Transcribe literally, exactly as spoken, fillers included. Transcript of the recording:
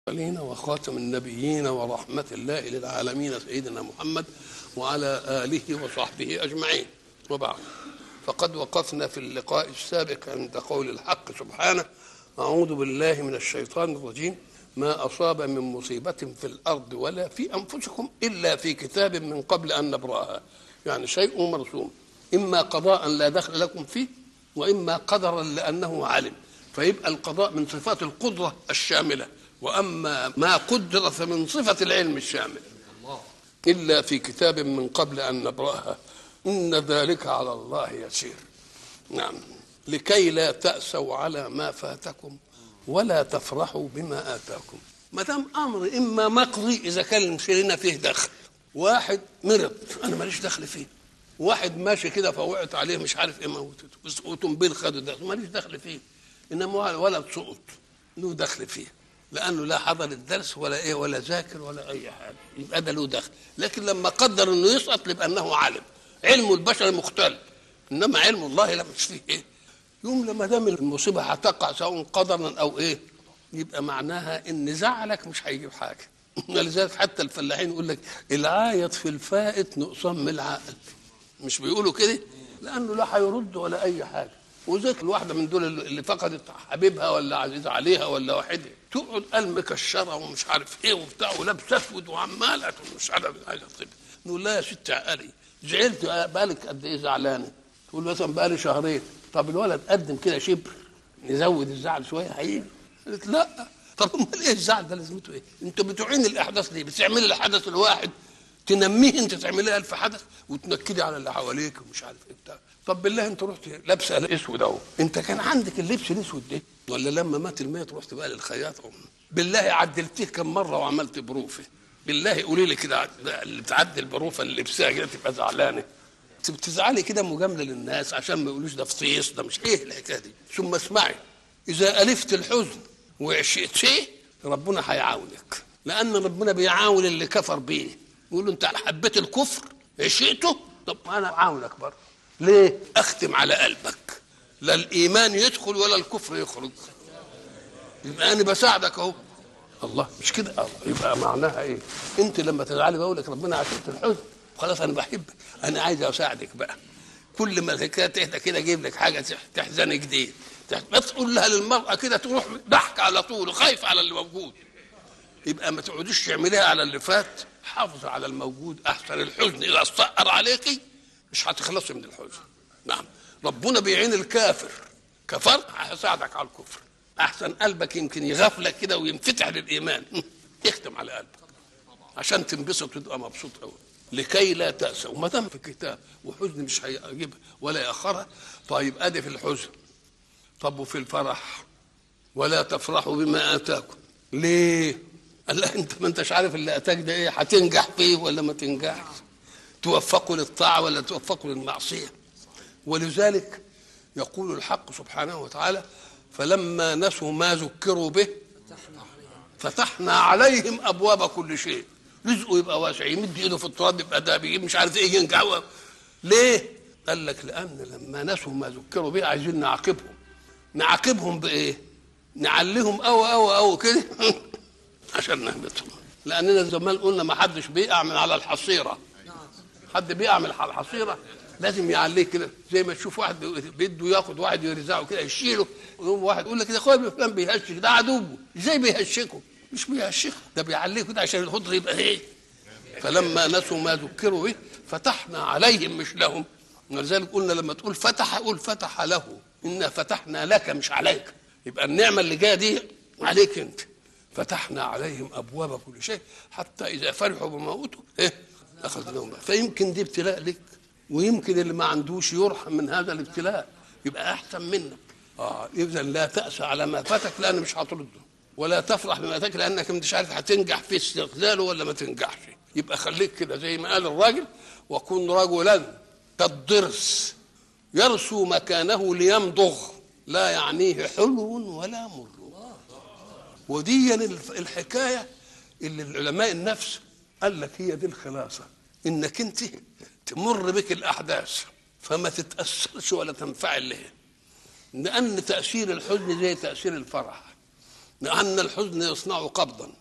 وخاتم النبيين ورحمة الله للعالمين سيدنا محمد وعلى آله وصحبه أجمعين، وبعد. فقد وقفنا في اللقاء السابق عند قول الحق سبحانه: أعوذ بالله من الشيطان الرجيم، ما أصاب من مصيبة في الأرض ولا في أنفسكم إلا في كتاب من قبل أن نبرأها. يعني شيء مرسوم، إما قضاء لا دخل لكم فيه، وإما قدرا لأنه علم. فيبقى القضاء من صفات القدرة الشاملة، وأما ما قدر فمن صفة العلم الشامل. إلا في كتاب من قبل أن نبرأها إن ذلك على الله يسير. نعم، لكي لا تأسوا على ما فاتكم ولا تفرحوا بما آتاكم. ما دام أمر إما مقضي إذا كان لنا فيه دخل، واحد مرض أنا ماليش دخل فيه، واحد ماشي كده فوقعت عليه مش عارف إيه موتته وتنبيل خدوا دخل ماليش دخل فيه، إنما ولد سقط له دخل فيه لأنه لا حضر الدرس ولا إيه ولا ذاكر ولا أي حاجة، يبقى ده له دخل. لكن لما قدر إنه يسقط يبقى أنه عالم، علم البشر مختلف، إنما علم الله لا مش فيه إيه. يوم لما دام المصيبة هتقع سواء قدرا أو إيه، يبقى معناها إن زعلك مش هيجيب حاجة. لذلك حتى الفلاحين يقول لك العايط في الفائت نقصان من العقل، مش بيقولوا كده؟ لأنه لا هيرد ولا أي حاجة. وذلك الواحدة من دول اللي فقدت حبيبها ولا عزيز عليها ولا واحدة تقعد قلب مكشرة ومش عارف ايه وبتاع ولابسه اسود وعمالة مش عارف حاجة. طيب نقول لا يا ست عقلي، زعلت بالك قد ايه زعلانة؟ تقول مثلا بقالي شهرين. طب الولد قدم كده شبر نزود الزعل شوية هيجي؟ قالت لا. طب امال ايه الزعل ده لازمته ايه؟ انت بتعين الاحداث ليه؟ بتعمل الحدث الواحد تنميه، انت تعمليه الف حدث وتنكدي على اللي حواليك ومش عارف ايه بتاع. طب بالله انت رحت لابسه اسود اهو، انت كان عندك اللبس الاسود ده ولا لما مات الميت رحت بقى للخياط؟ بالله عدلتيه كم مره وعملت بروفه؟ بالله قولي لي كده اللي بتعدل بروفه اللي لبسها كده تبقى زعلانه؟ بتزعلي كده مجامله للناس عشان ما يقولوش ده فطيس ده مش ايه الحكايه دي. ثم اسمعي، اذا الفت الحزن وعشقت شيء ربنا هيعاونك، لان ربنا بيعاون اللي كفر بيه. يقول له انت حبيت الكفر عشقته، طب انا اعاونك برضه. ليه؟ اختم على قلبك لا الايمان يدخل ولا الكفر يخرج، يبقى انا بساعدك اهو. الله مش كده؟ الله يبقى معناها ايه؟ انت لما تزعلي بقول لك ربنا عشقت الحزن خلاص انا بحبك، انا عايز اساعدك بقى. كل ما الحكايه تهدى كده اجيب لك حاجه تحزنك جديد، بس تقول لها للمراه كده تروح ضحك على طول خايف على اللي موجود. يبقى ما تقعديش تعمليها على اللي فات، حافظ على الموجود احسن. الحزن اذا استقر عليكي مش هتخلصي من الحزن. نعم، ربنا بيعين الكافر، كفر هيساعدك على الكفر. احسن قلبك يمكن يغفلك كده وينفتح للايمان، اختم على قلبك عشان تنبسط وتبقى مبسوط قوي. لكي لا تأسوا، ما دام في الكتاب وحزن مش هيجيبها ولا يأخرها. طيب ادي في الحزن، طب وفي الفرح ولا تفرحوا بما آتاكم. ليه؟ قال لا انت ما انتش عارف اللي اتاك ده ايه، هتنجح فيه ولا ما تنجحش، توفقوا للطاعه ولا توفقوا للمعصيه. ولذلك يقول الحق سبحانه وتعالى: فلما نسوا ما ذكروا به فتحنا عليهم ابواب كل شيء. رزقه يبقى واسع، يمد ايده في التراب يبقى ده بيجيب مش عارف ايه ينجح. ليه؟ قال لك لان لما نسوا ما ذكروا به عايزين نعاقبهم. نعاقبهم بايه؟ نعليهم او او او كده عشان نهبطهم. لاننا زمان قلنا ما حدش بيقع من على الحصيره، حد بيقع من على الحصيره لازم يعليه كده. زي ما تشوف واحد بيده ياخد واحد يرزعه كده يشيله، ويقوم واحد يقول لك يا اخويا فلان بيهشك، ده عدوه ازاي بيهشكه؟ مش بيهشكه، ده بيعليه كده عشان الخضر يبقى ايه. فلما نسوا ما ذكروا به فتحنا عليهم مش لهم. ولذلك قلنا لما تقول فتح قول فتح له، انا فتحنا لك مش عليك. يبقى النعمه اللي جايه دي عليك انت. فتحنا عليهم ابواب كل شيء حتى اذا فرحوا بما اوتوا ايه اخذناهم. فيمكن دي ابتلاء لك، ويمكن اللي ما عندوش يرحم من هذا الابتلاء يبقى احسن منك. اه اذا لا تأسى على ما فاتك لان مش هترده، ولا تفرح بما فاتك لانك مش عارف هتنجح في استغلاله ولا ما تنجحش. يبقى خليك كده زي ما قال الراجل: وكن رجلا كالضرس يرسو مكانه ليمضغ لا يعنيه حلو ولا مر. ودي الحكايه اللي العلماء النفس قال لك هي دي الخلاصه، انك انت تمر بك الاحداث فما تتاثرش ولا تنفعل لها، لان تاثير الحزن زي تاثير الفرح. لأن الحزن يصنع قبضا